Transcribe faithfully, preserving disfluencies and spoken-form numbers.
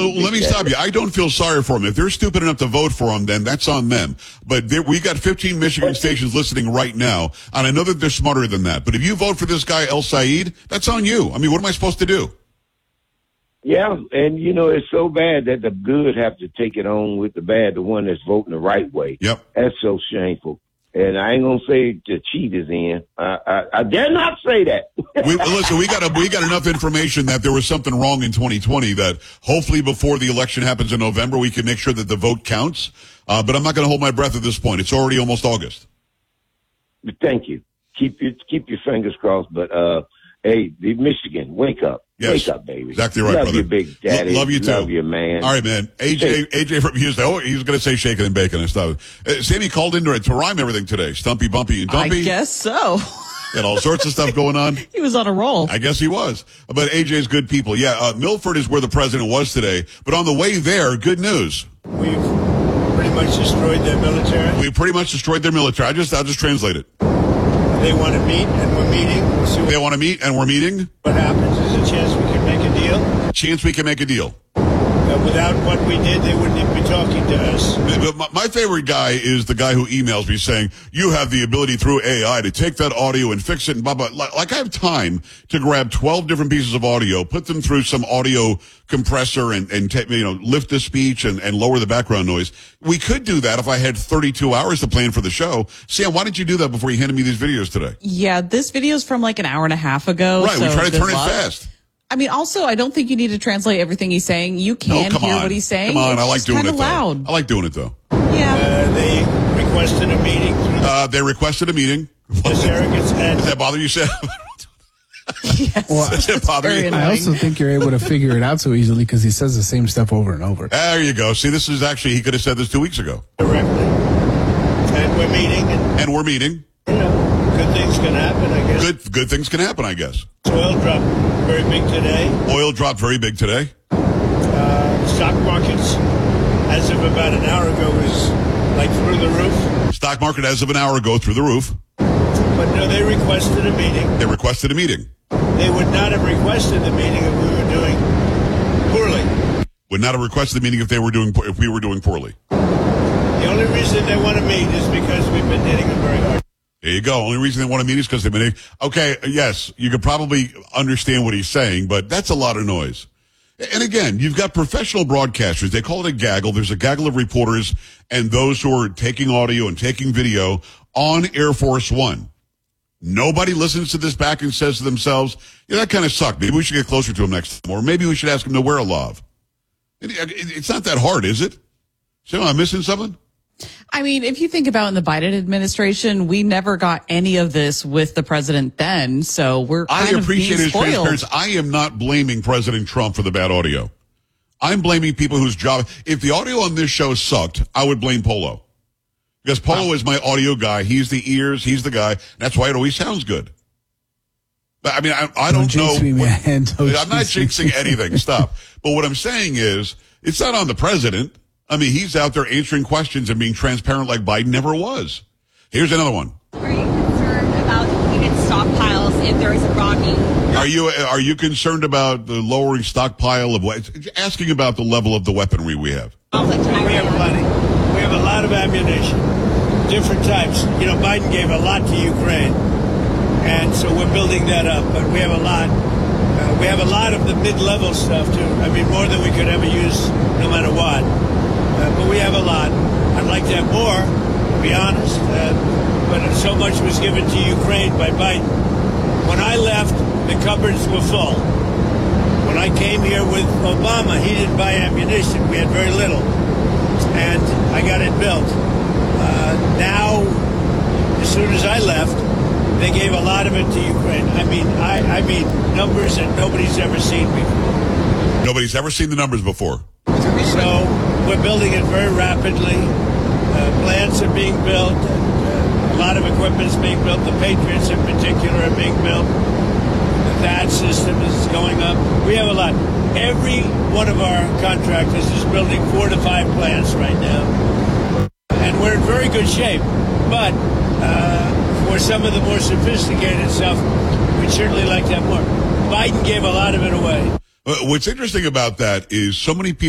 Uh, let me stop you. I don't feel sorry for them. If they're stupid enough to vote for him, then that's on them. But we got fifteen Michigan stations listening right now, and I know that they're smarter than that. But if you vote for this guy, El Said, that's on you. I mean, what am I supposed to do? Yeah, and, you know, it's so bad that the good have to take it on with the bad, the one that's voting the right way. Yep. That's so shameful. And I ain't gonna say the cheat is in. I, I, I dare not say that. we, listen, we got a, we got enough information that there was something wrong in twenty twenty that hopefully before the election happens in November, we can make sure that the vote counts. Uh, but I'm not going to hold my breath at this point. It's already almost August. Thank you. Keep your keep your fingers crossed. But uh, hey, Michigan, wake up. Yes, wake up, baby. Exactly right, love brother. You, big daddy. L- love you too. Love you, man. All right, man. A J, A J from Houston. Oh, he was going to say shaking and bacon and stuff. Uh, Sammy called in to, to rhyme everything today. Stumpy, bumpy, and dumpy. I guess so. Had all sorts of stuff going on. He was on a roll. I guess he was. But A J's good people. Yeah, uh, Milford is where the president was today. But on the way there, good news. We've pretty much destroyed their military. We pretty much destroyed their military. I just, I'll just translate it. They want to meet, and we're meeting. We'll see what, they want to meet, and we're meeting. What happens is a chance we can make a deal. Chance we can make a deal. Uh, without what we did, they wouldn't even be talking to us. My, my favorite guy is the guy who emails me saying, you have the ability through A I to take that audio and fix it and blah, blah. Like, like I have time to grab twelve different pieces of audio, put them through some audio compressor and, and t- you know, lift the speech and, and lower the background noise. We could do that if I had thirty-two hours to plan for the show. Sam, why didn't you do that before you handed me these videos today? Yeah, this video's from like an hour and a half ago. Right, so we try to good turn luck. it fast. I mean, also, I don't think you need to translate everything he's saying. You can no, hear on. what he's saying. Come on, it's I like doing it, though. loud. I like doing it, though. Yeah. Uh, they requested a meeting. Through the uh, they requested a meeting. Does that bother you, Sam? Yes. Well, Does that bother you? I also think you're able to figure it out so easily because he says the same stuff over and over. There you go. See, this is actually, he could have said this two weeks ago. Directly. And we're meeting. And, and we're meeting. You know, good things can happen, I guess. Good, good things can happen, I guess. Oil dropped very big today. Oil dropped very big today. Uh, stock markets, as of about an hour ago, was like through the roof. Stock market, as of an hour ago, through the roof. But no, they requested a meeting. They requested a meeting. They would not have requested the meeting if we were doing poorly. Would not have requested the meeting if they were doing if we were doing poorly. The only reason they want to meet is because we've been hitting them very hard. There you go. Only reason they want to meet is because they've been. Okay, yes, you could probably understand what he's saying, but that's a lot of noise. And again, you've got professional broadcasters. They call it a gaggle. There's a gaggle of reporters and those who are taking audio and taking video on Air Force One. Nobody listens to this back and says to themselves, yeah, that kind of sucked. Maybe we should get closer to him next time. Or maybe we should ask him to wear a lav. It's not that hard, is it? So am I missing something? I mean, if you think about in the Biden administration, we never got any of this with the president then. So we're kind I of appreciate being his spoiled. transparency. I am not blaming President Trump for the bad audio. I'm blaming people whose job. If the audio on this show sucked, I would blame Polo. Because Polo wow. is my audio guy. He's the ears. He's the guy. That's why it always sounds good. But I mean, I, I don't, don't know. Me, what, man. Don't I'm not jinxing anything. Stop. But what I'm saying is, it's not on the president. I mean, he's out there answering questions and being transparent like Biden never was. Here's another one. Are you concerned about depleted stockpiles if there is a rocking? Are you are you concerned about the lowering stockpile of what? Asking about the level of the weaponry we have. We have plenty. We have a lot of ammunition, different types. You know, Biden gave a lot to Ukraine, and so we're building that up. But we have a lot. Uh, we have a lot of the mid-level stuff too. I mean, more than we could ever use, no matter what. Uh, but we have a lot. I'd like to have more, to be honest. Uh, but so much was given to Ukraine by Biden. When I left, the cupboards were full. When I came here with Obama, he didn't buy ammunition. We had very little. And I got it built. Uh, now, as soon as I left, they gave a lot of it to Ukraine. I mean, I, I mean, numbers that nobody's ever seen before. Nobody's ever seen the numbers before. So we're building it very rapidly. Uh, plants are being built. And, uh, a lot of equipment's being built. The Patriots in particular are being built. The T H A D system is going up. We have a lot. Every one of our contractors is building four to five plants right now. And we're in very good shape. But uh, for some of the more sophisticated stuff, we'd certainly like to have more. Biden gave a lot of it away. Uh, what's interesting about that is so many people